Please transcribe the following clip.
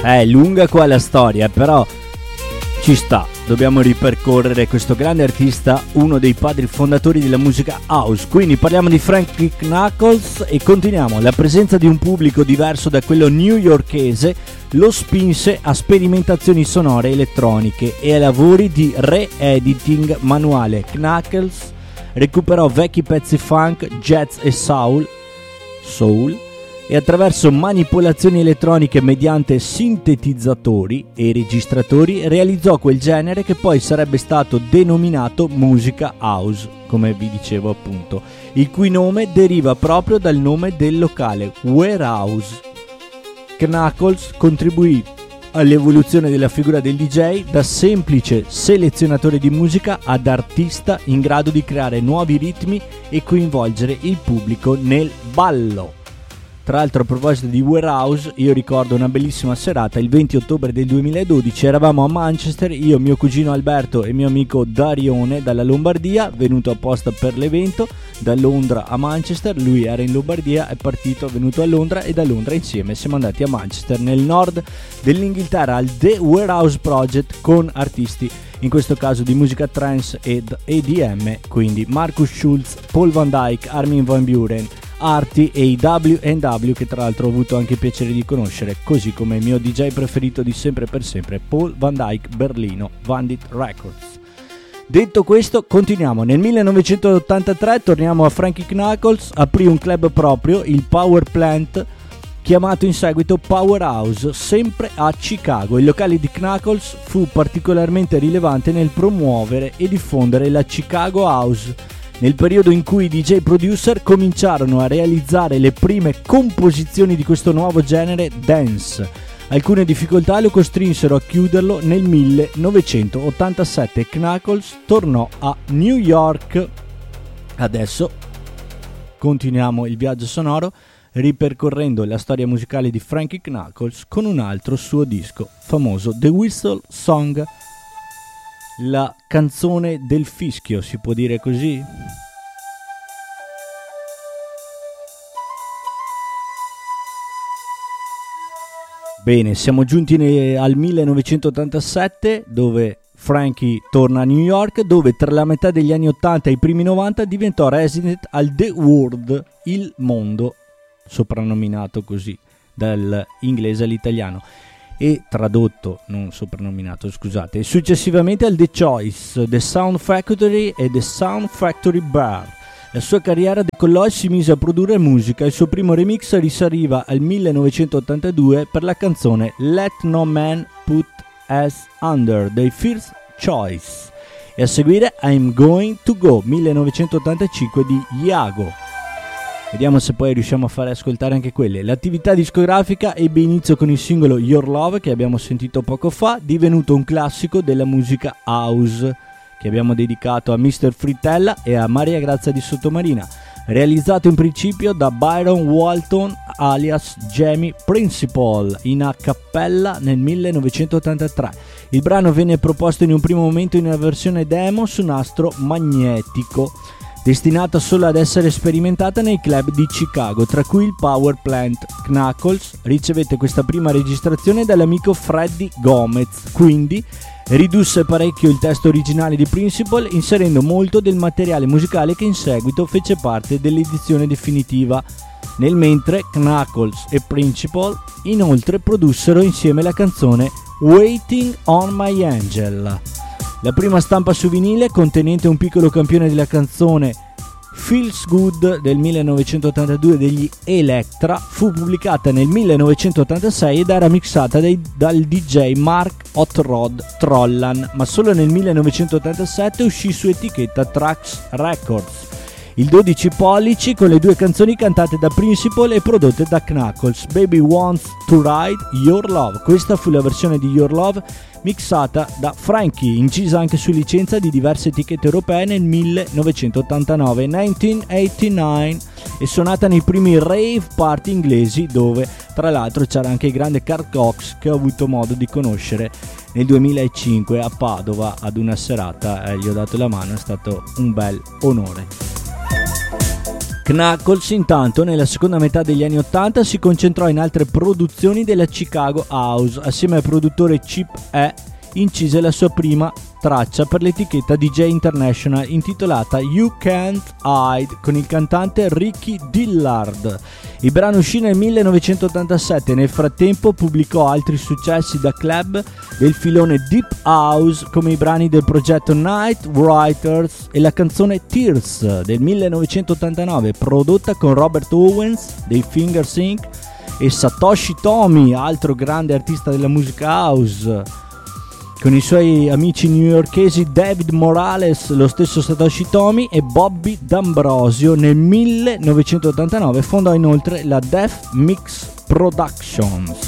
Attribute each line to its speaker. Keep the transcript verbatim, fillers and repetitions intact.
Speaker 1: È lunga qua la storia, però ci sta. Dobbiamo ripercorrere questo grande artista, uno dei padri fondatori della musica house. Quindi parliamo di Frankie Knuckles e continuiamo. La presenza di un pubblico diverso da quello newyorkese lo spinse a sperimentazioni sonore elettroniche e a lavori di re-editing manuale. Knuckles recuperò vecchi pezzi funk, jazz e soul, soul e attraverso manipolazioni elettroniche mediante sintetizzatori e registratori realizzò quel genere che poi sarebbe stato denominato musica house, come vi dicevo appunto, il cui nome deriva proprio dal nome del locale, Warehouse. Knuckles contribuì all'evoluzione della figura del D J da semplice selezionatore di musica ad artista in grado di creare nuovi ritmi e coinvolgere il pubblico nel ballo. Tra l'altro, a proposito di Warehouse, io ricordo una bellissima serata il venti ottobre del duemiladodici. Eravamo a Manchester, io, mio cugino Alberto e mio amico Darione dalla Lombardia, venuto apposta per l'evento da Londra a Manchester. Lui era in Lombardia, è partito, è venuto a Londra e da Londra insieme siamo andati a Manchester, nel nord dell'Inghilterra, al The Warehouse Project, con artisti in questo caso di musica trance ed E D M, quindi Markus Schulz, Paul van Dyk, Armin van Buuren, Arti e i W and W, che tra l'altro ho avuto anche il piacere di conoscere, così come il mio D J preferito di sempre per sempre, Paul van Dyk, Berlino, Vandit Records. Detto questo, continuiamo. Nel millenovecentottantatré torniamo a Frankie Knuckles, aprì un club proprio, il Power Plant, chiamato in seguito Powerhouse, sempre a Chicago. Il locale di Knuckles fu particolarmente rilevante nel promuovere e diffondere la Chicago House, nel periodo in cui i D J producer cominciarono a realizzare le prime composizioni di questo nuovo genere dance. Alcune difficoltà lo costrinsero a chiuderlo nel millenovecentottantasette e Knuckles tornò a New York. Adesso continuiamo il viaggio sonoro ripercorrendo la storia musicale di Frankie Knuckles con un altro suo disco famoso, The Whistle Song, la canzone del fischio, si può dire così? Bene, siamo giunti ne- al millenovecentottantasette, dove Frankie torna a New York, dove tra la metà degli anni ottanta e i primi novanta diventò resident al The World, il mondo, soprannominato così dall'inglese all'italiano, e tradotto, non soprannominato, scusate, e successivamente al The Choice, The Sound Factory e The Sound Factory Bar. La sua carriera decollò e si mise a produrre musica. Il suo primo remix risaliva al millenovecentottantadue per la canzone Let No Man Put Us Under dei First Choice, e a seguire I'm Going To Go millenovecentottantacinque di Iago. Vediamo se poi riusciamo a fare ascoltare anche quelle. L'attività discografica ebbe inizio con il singolo Your Love, che abbiamo sentito poco fa, divenuto un classico della musica house, che abbiamo dedicato a mister Frittella e a Maria Grazia di Sottomarina, realizzato in principio da Byron Walton alias Jamie Principal in a cappella nel millenovecentottantatré. Il brano venne proposto in un primo momento in una versione demo su nastro magnetico, destinata solo ad essere sperimentata nei club di Chicago, tra cui il Power Plant. Knuckles ricevette questa prima registrazione dall'amico Freddie Gomez, quindi ridusse parecchio il testo originale di Principal, inserendo molto del materiale musicale che in seguito fece parte dell'edizione definitiva, nel mentre Knuckles e Principal inoltre produssero insieme la canzone Waiting on My Angel. La prima stampa su vinile, contenente un piccolo campione della canzone Feels Good del millenovecentottantadue degli Elektra, fu pubblicata nel millenovecentottantasei ed era mixata dai, dal D J Mark Hot Rod Trollan, ma solo nel millenovecentottantasette uscì su etichetta Trax Records. Il dodici pollici con le due canzoni cantate da Principal e prodotte da Knuckles, Baby Wants to Ride, Your Love. Questa fu la versione di Your Love mixata da Frankie, incisa anche su licenza di diverse etichette europee nel millenovecentottantanove millenovecentoottantanove e suonata nei primi rave party inglesi, dove tra l'altro c'era anche il grande Carl Cox, che ho avuto modo di conoscere nel duemilacinque a Padova ad una serata, eh, gli ho dato la mano, è stato un bel onore. Knuckles intanto nella seconda metà degli anni ottanta si concentrò in altre produzioni della Chicago House. Assieme al produttore Chip E incise la sua prima traccia per l'etichetta D J International intitolata You Can't Hide con il cantante Ricky Dillard. Il brano uscì nel millenovecentottantasette e nel frattempo pubblicò altri successi da club del filone Deep House come i brani del progetto Night Writers e la canzone Tears del millenovecentottantanove prodotta con Robert Owens dei Fingers Incorporated e Satoshi Tomy, altro grande artista della musica house, con i suoi amici newyorkesi David Morales, lo stesso Satoshi Tomy e Bobby D'Ambrosio. Nel millenovecentottantanove fondò inoltre la Def Mix Productions.